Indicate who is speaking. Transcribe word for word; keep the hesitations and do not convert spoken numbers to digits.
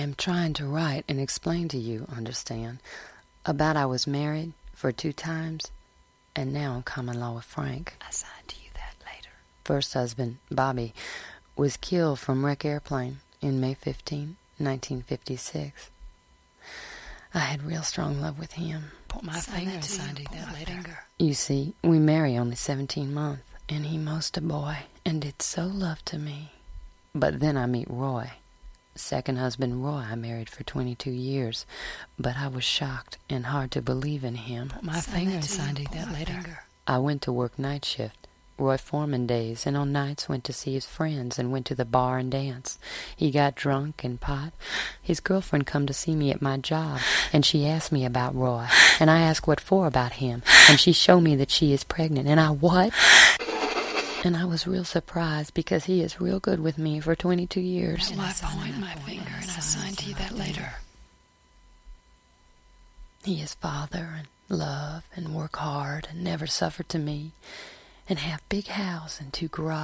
Speaker 1: am trying to write and explain to you, understand, about I was married for two times, and now in common law with Frank.
Speaker 2: I signed to you that later.
Speaker 1: First husband, Bobby, was killed from wreck airplane in May fifteenth, nineteen fifty-six. I had real strong love with him.
Speaker 2: Put my finger and signed you that later.
Speaker 1: You see, we marry only seventeen months, and he most a boy, and did so love to me. But then I meet Roy. Second husband Roy I married for twenty-two years, but I was shocked and hard to believe in him.
Speaker 2: Put my finger and signed you that later.
Speaker 1: I went to work night shift, Roy Foreman days, and on nights went to see his friends and went to the bar and dance. He got drunk and pot. His girlfriend come to see me at my job, and she asked me about Roy, and I asked what for about him, and she showed me that she is pregnant, and I what? And I was real surprised because he is real good with me for twenty-two years.
Speaker 2: And I point my finger and I signed to you that later.
Speaker 1: He is father and love and work hard and never suffer to me and have big house and two garages.